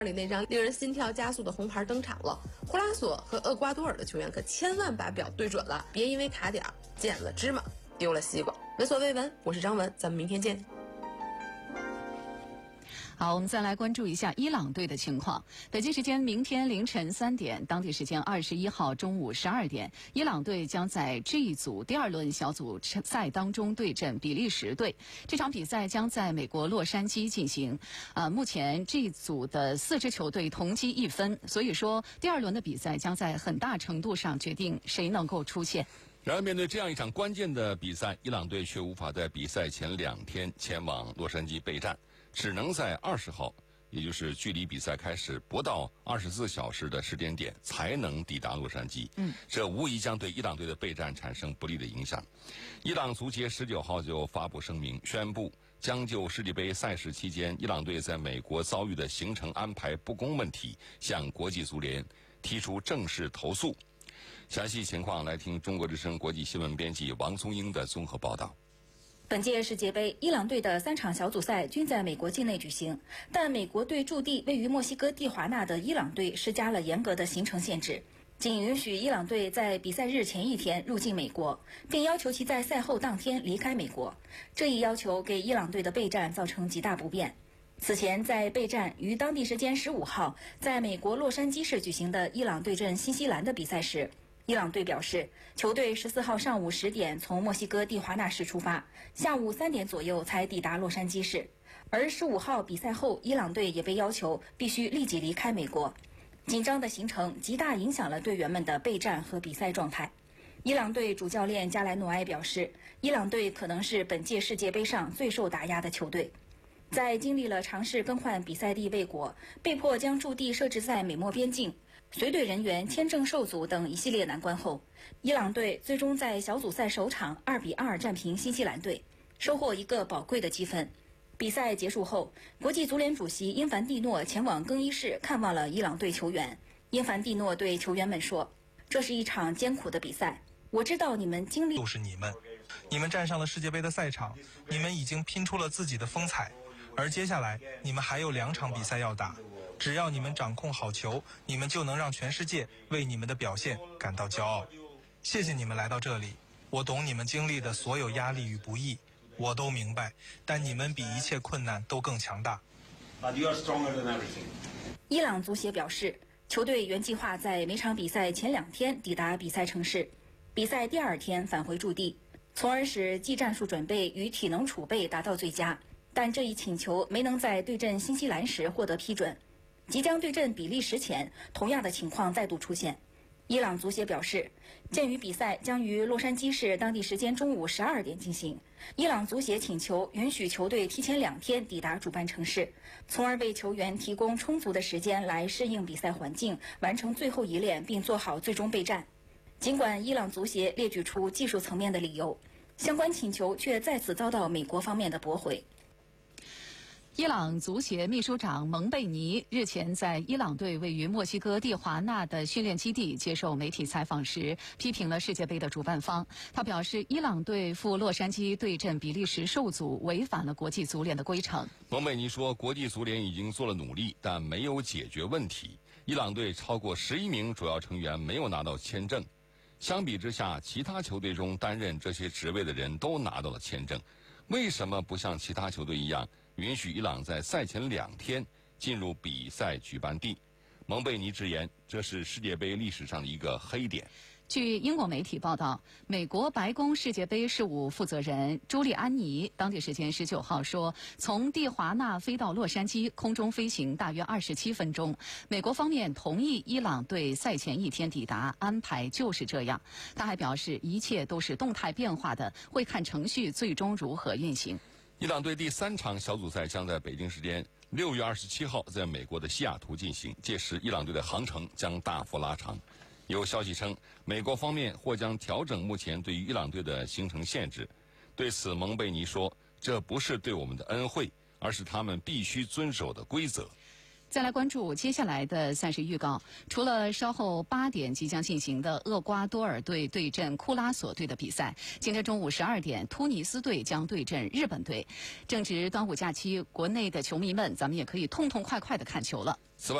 里那张令人心跳加速的红牌登场了，胡拉索和厄瓜多尔的球员可千万把表对准了，别因为卡点捡了芝麻丢了西瓜。闻所未闻，我是张文，咱们明天见。 好，我们再来关注一下伊朗队的情况。北京时间明天凌晨3点，当地时间21号中午12点，伊朗队将在 G 组第2轮小组赛当中对阵比利时队。这场比赛将在美国洛杉矶进行。目前 G 组的4支球队同积1分，所以说第2轮的比赛将在很大程度上决定谁能够出线。 然而，面对这样一场关键的比赛，伊朗队却无法在比赛前2天前往洛杉矶备战，只能在20号，也就是距离比赛开始不到24小时的时间点才能抵达洛杉矶。这无疑将对伊朗队的备战产生不利的影响。伊朗足协19号就发布声明，宣布将就世界杯赛事期间伊朗队在美国遭遇的行程安排不公问题向国际足联提出正式投诉。详细情况来听中国之声国际新闻编辑王松英的综合报道。 本届世界杯，伊朗队的3场小组赛均在美国境内举行，但美国对驻地位于墨西哥蒂华纳的伊朗队施加了严格的行程限制，仅允许伊朗队在比赛日前1天入境美国，并要求其在赛后当天离开美国。这一要求给伊朗队的备战造成极大不便。此前，在备战于当地时间15号在美国洛杉矶市举行的伊朗对阵新西兰的比赛时，伊朗队表示，球队14号上午10点从墨西哥蒂华纳市出发，下午3点左右才抵达洛杉矶市。而15号比赛后，伊朗队也被要求必须立即离开美国。紧张的行程极大影响了队员们的备战和比赛状态。伊朗队主教练加莱努埃表示，伊朗队可能是本届世界杯上最受打压的球队。在经历了尝试更换比赛地未果，被迫将驻地设置在美墨边境，随队人员签证受阻等一系列难关后，伊朗队最终在小组赛首场2-2战平新西兰队，收获一个宝贵的积分。比赛结束后，国际足联主席因凡蒂诺前往更衣室看望了伊朗队球员。因凡蒂诺对球员们说：“这是一场艰苦的比赛，我知道你们经历都是你们站上了世界杯的赛场，你们已经拼出了自己的风采。而接下来你们还有2场比赛要打，只要你们掌控好球，你们就能让全世界为你们的表现感到骄傲。谢谢你们来到这里，我懂你们经历的所有压力与不易，我都明白，但你们比一切困难都更强大。 伊朗足协表示，球队原计划在每场比赛前2天抵达比赛城市，比赛第2天返回驻地，从而使技战术准备与体能储备达到最佳。但这一请求没能在对阵新西兰时获得批准。即将对阵比利时前，同样的情况再度出现。伊朗足协表示，鉴于比赛将于洛杉矶市当地时间中午12点进行，伊朗足协请求允许球队提前2天抵达主办城市，从而为球员提供充足的时间来适应比赛环境，完成最后一练并做好最终备战。尽管伊朗足协列举出技术层面的理由，相关请求却再次遭到美国方面的驳回。 伊朗足协秘书长蒙贝尼日前在伊朗队位于墨西哥蒂华纳的训练基地接受媒体采访时，批评了世界杯的主办方。他表示，伊朗队赴洛杉矶对阵比利时受阻，违反了国际足联的规程。 蒙贝尼说，国际足联已经做了努力，但没有解决问题。伊朗队超过11名主要成员没有拿到签证，相比之下，其他球队中担任这些职位的人都拿到了签证。为什么不像其他球队一样，允许伊朗在赛前2天进入比赛举办地？蒙贝尼直言，这是世界杯历史上的一个黑点。 据英国媒体报道，美国白宫世界杯事务负责人朱利安尼当地时间19号说，从蒂华纳飞到洛杉矶空中飞行大约27分钟。美国方面同意伊朗队赛前1天抵达，安排就是这样。他还表示，一切都是动态变化的，会看程序最终如何运行。 伊朗队第3场小组赛将在北京时间6月27号在美国的西雅图进行，届时伊朗队的航程将大幅拉长。有消息称，美国方面或将调整目前对于伊朗队的行程限制。对此，蒙贝尼说，这不是对我们的恩惠，而是他们必须遵守的规则。 再来关注接下来的赛事预告。除了稍后8点即将进行的厄瓜多尔队对阵库拉索队的比赛，今天中午12点，突尼斯队将对阵日本队。正值端午假期，国内的球迷们，咱们也可以痛痛快快的看球了。